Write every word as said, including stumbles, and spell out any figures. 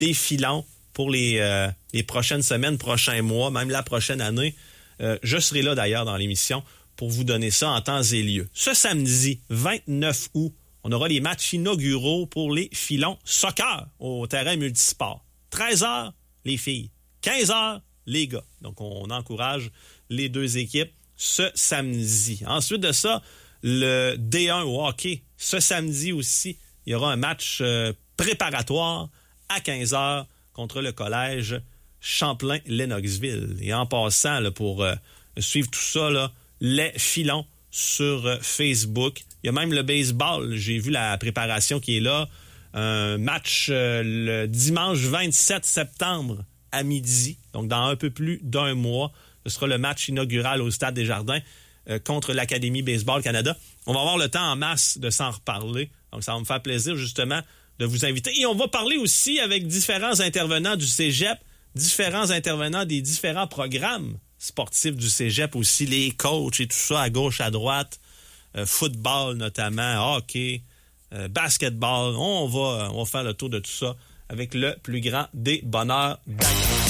des filons pour les, euh, les prochaines semaines, prochains mois, même la prochaine année. Euh, je serai là d'ailleurs dans l'émission pour vous donner ça en temps et lieu. Ce samedi, vingt-neuf août, on aura les matchs inauguraux pour les filons soccer au terrain multisport. treize heures, les filles. quinze heures, les gars. Donc, on encourage les deux équipes ce samedi. Ensuite de ça, le D un au hockey. Ce samedi aussi, il y aura un match euh, préparatoire à quinze heures contre le collège Champlain-Lennoxville. Et en passant, là, pour euh, suivre tout ça, là, les filons sur euh, Facebook. Il y a même le baseball. J'ai vu la préparation qui est là. Un match euh, le dimanche vingt-sept septembre à midi. Donc, dans un peu plus d'un mois, ce sera le match inaugural au Stade des Jardins euh, contre l'Académie Baseball Canada. On va avoir le temps en masse de s'en reparler. Donc, ça va me faire plaisir, justement, de vous inviter. Et on va parler aussi avec différents intervenants du cégep, différents intervenants des différents programmes sportifs du cégep aussi, les coachs et tout ça, à gauche, à droite, euh, football notamment, hockey, euh, basketball. On va, on va faire le tour de tout ça avec le plus grand des bonheurs d'Agro.